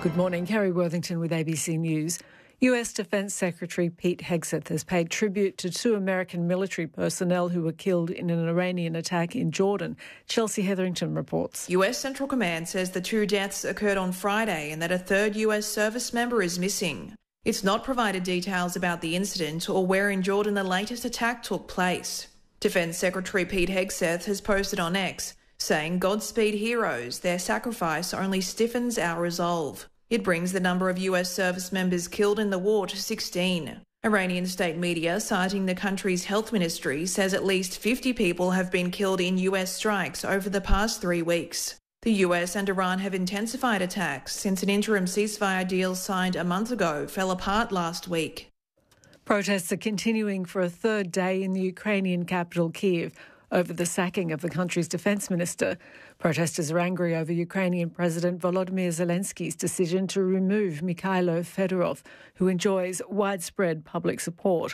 Good morning. Kerry Worthington with ABC News. US Defence Secretary Pete Hegseth has paid tribute to 2 American military personnel who were killed in an Iranian attack in Jordan. Chelsea Hetherington reports. US Central Command says the 2 deaths occurred on Friday and that a 3rd US service member is missing. It's not provided details about the incident or where in Jordan the latest attack took place. Defence Secretary Pete Hegseth has posted on X, saying, "Godspeed heroes, their sacrifice only stiffens our resolve." It brings the number of US service members killed in the war to 16. Iranian state media, citing the country's health ministry, says at least 50 people have been killed in US strikes over the past 3 weeks. The US and Iran have intensified attacks since an interim ceasefire deal signed a month ago fell apart last week. Protests are continuing for a 3rd day in the Ukrainian capital, Kyiv, over the sacking of the country's defence minister. Protesters are angry over Ukrainian President Volodymyr Zelensky's decision to remove Mikhailo Fedorov, who enjoys widespread public support.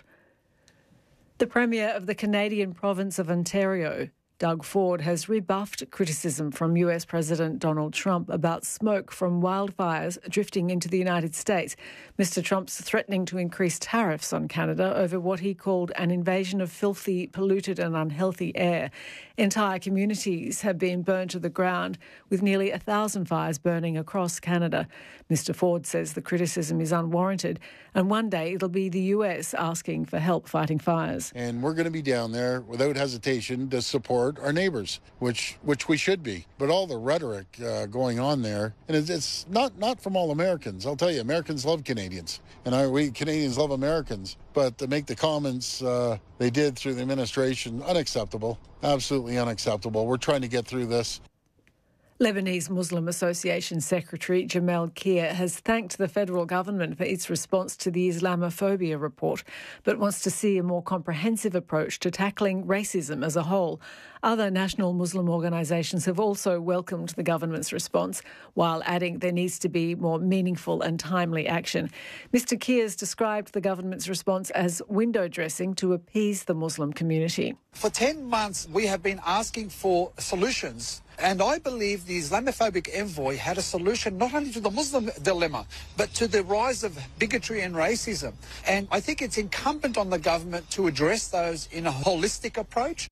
The Premier of the Canadian province of Ontario, Doug Ford, has rebuffed criticism from US President Donald Trump about smoke from wildfires drifting into the United States. Mr. Trump's threatening to increase tariffs on Canada over what he called an invasion of filthy, polluted and unhealthy air. Entire communities have been burned to the ground, with nearly 1,000 fires burning across Canada. Mr. Ford says the criticism is unwarranted, and one day it'll be the US asking for help fighting fires. And we're going to be down there without hesitation to support our neighbours, which we should be. But all the rhetoric going on there, and it's not from all Americans. I'll tell you, Americans love Canadians, and we Canadians love Americans. But to make the comments they did through the administration, unacceptable, absolutely unacceptable. We're trying to get through this. Lebanese Muslim Association Secretary Jamal Kier has thanked the federal government for its response to the Islamophobia report, but wants to see a more comprehensive approach to tackling racism as a whole. Other national Muslim organisations have also welcomed the government's response, while adding there needs to be more meaningful and timely action. Mr. Kier described the government's response as window dressing to appease the Muslim community. For 10 months, we have been asking for solutions. And I believe the Islamophobic envoy had a solution not only to the Muslim dilemma, but to the rise of bigotry and racism. And I think it's incumbent on the government to address those in a holistic approach.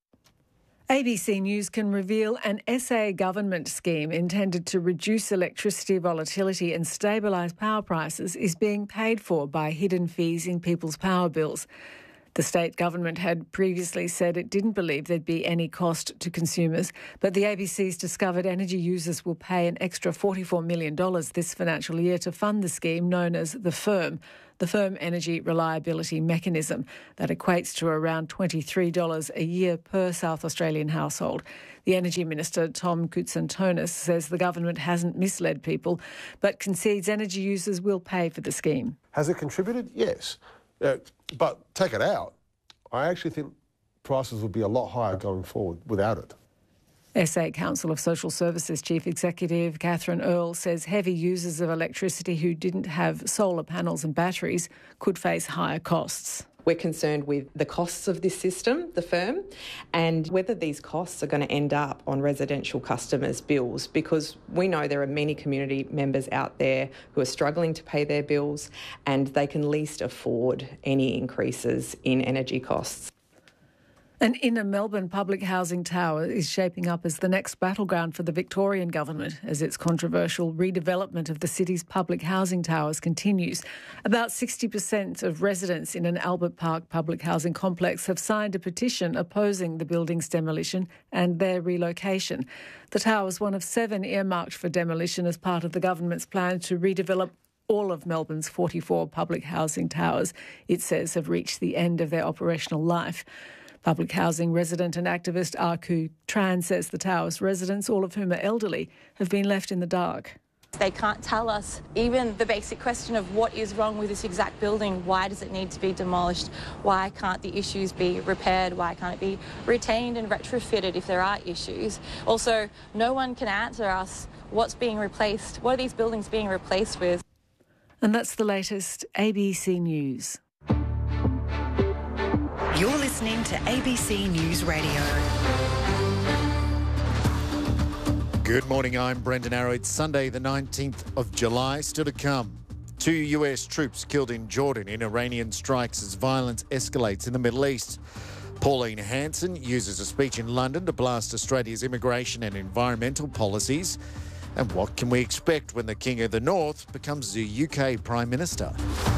ABC News can reveal an SA government scheme intended to reduce electricity volatility and stabilise power prices is being paid for by hidden fees in people's power bills. The state government had previously said it didn't believe there'd be any cost to consumers, but the ABC's discovered energy users will pay an extra $44 million this financial year to fund the scheme known as the Firm Energy Reliability Mechanism. That equates to around $23 a year per South Australian household. The Energy Minister, Tom Koutsantonis, says the government hasn't misled people, but concedes energy users will pay for the scheme. Has it contributed? Yes. But take it out, I actually think prices would be a lot higher going forward without it. SA Council of Social Services Chief Executive Catherine Earle says heavy users of electricity who didn't have solar panels and batteries could face higher costs. We're concerned with the costs of this system, the firm, and whether these costs are going to end up on residential customers' bills, because we know there are many community members out there who are struggling to pay their bills and they can least afford any increases in energy costs. An inner Melbourne public housing tower is shaping up as the next battleground for the Victorian government as its controversial redevelopment of the city's public housing towers continues. About 60% of residents in an Albert Park public housing complex have signed a petition opposing the building's demolition and their relocation. The tower is one of 7 earmarked for demolition as part of the government's plan to redevelop all of Melbourne's 44 public housing towers, it says, have reached the end of their operational life. Public housing resident and activist Aku Tran says the tower's residents, all of whom are elderly, have been left in the dark. They can't tell us even the basic question of what is wrong with this exact building. Why does it need to be demolished? Why can't the issues be repaired? Why can't it be retained and retrofitted if there are issues? Also, no one can answer us what's being replaced. What are these buildings being replaced with? And that's the latest ABC News. You're listening to ABC News Radio. Good morning, I'm Brendan Arrow. It's Sunday the 19th of July. Still to come. 2 US troops killed in Jordan in Iranian strikes as violence escalates in the Middle East. Pauline Hanson uses a speech in London to blast Australia's immigration and environmental policies. And what can we expect when the King of the North becomes the UK Prime Minister?